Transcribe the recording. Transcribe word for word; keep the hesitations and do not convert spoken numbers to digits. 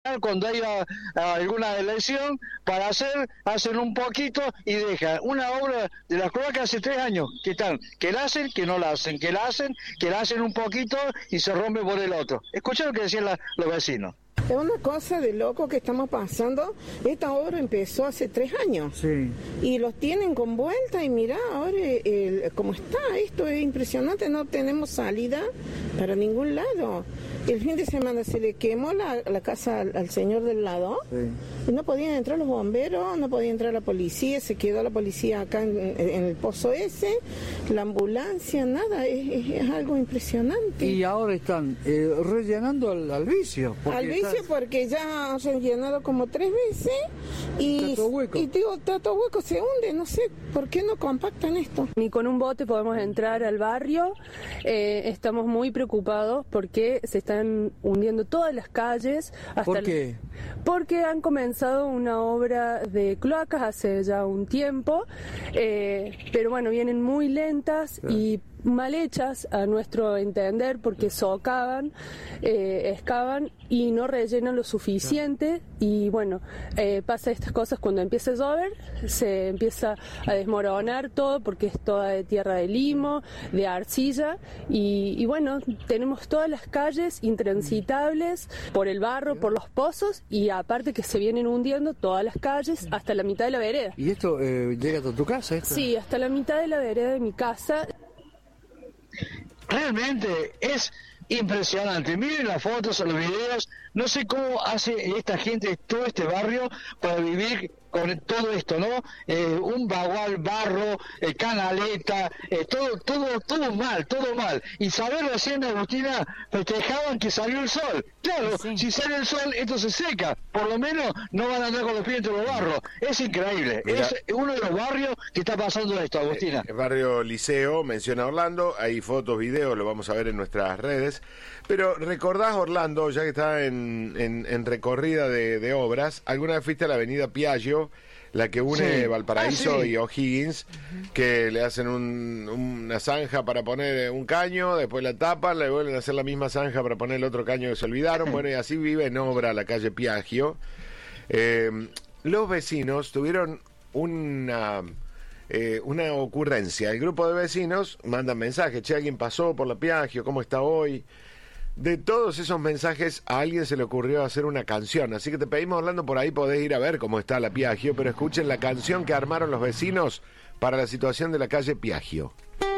cuando hay a, a alguna elección para hacer, hacen un poquito y dejan una obra de las cloacas hace tres años que están, que la hacen, que no la hacen, que la hacen, que la hacen un poquito y se rompe por el otro. Escuchá lo que decían la, los vecinos. Es una cosa de loco que estamos pasando. Esta obra empezó hace tres años. Sí. Y los tienen con vuelta y mirá ahora el, cómo está. Esto es impresionante. No tenemos salida para ningún lado. El fin de semana se le quemó la, la casa al, al señor del lado. Sí. Y no podían entrar los bomberos, no podía entrar la policía. Se quedó la policía acá en, en el pozo ese. La ambulancia, nada. Es, es, es algo impresionante. Y ahora están eh, rellenando al, al vicio. Al vicio está... porque ya han rellenado como tres veces. Y, y digo, Tato Hueco se hunde. No sé por qué no compactan esto. Ni con un bote podemos entrar al barrio. Eh, estamos muy preocupados porque se están hundiendo todas las calles. Hasta ¿Por qué? La... Porque han comenzado una obra de cloacas hace ya un tiempo, eh, pero bueno, vienen muy lentas sí. y mal hechas a nuestro entender porque socavan, eh, excavan y no rellenan lo suficiente y bueno, eh, pasa estas cosas cuando empieza a llover, se empieza a desmoronar todo porque es toda de tierra de limo, de arcilla y, y bueno, tenemos todas las calles intransitables por el barro, por los pozos y aparte que se vienen hundiendo todas las calles hasta la mitad de la vereda. ¿Y esto eh, llega hasta tu casa? Esto? Sí, hasta la mitad de la vereda de mi casa. Realmente es impresionante. Miren las fotos, los videos. No sé cómo hace esta gente, todo este barrio, para vivir con todo esto, ¿no? Eh, un bagual, barro, eh, canaleta, eh, todo, todo, todo mal, todo mal. Y saber recién, Agustina, festejaban que salió el sol. Claro, sí. Si sale el sol, esto se seca. Por lo menos no van a andar con los pies entre los barros. Es increíble. Mira, es uno de los barrios que está pasando esto, Agustina. El barrio Liceo, menciona Orlando. Hay fotos, videos, lo vamos a ver en nuestras redes. Pero recordás, Orlando, ya que está en, en, en recorrida de, de obras, ¿alguna vez fuiste a la avenida Piaggio, la que une sí. Valparaíso ah, sí. y O'Higgins, uh-huh. que le hacen un, una zanja para poner un caño, después la tapan, le vuelven a hacer la misma zanja para poner el otro caño que se olvidaron? Bueno, y así vive en obra la calle Piaggio. Eh, los vecinos tuvieron una... Eh, una ocurrencia. El grupo de vecinos mandan mensajes: che, alguien pasó por la Piaggio, ¿cómo está hoy? De todos esos mensajes a alguien se le ocurrió hacer una canción, así que te pedimos, Orlando, por ahí podés ir a ver cómo está la Piaggio, pero escuchen la canción que armaron los vecinos para la situación de la calle Piaggio.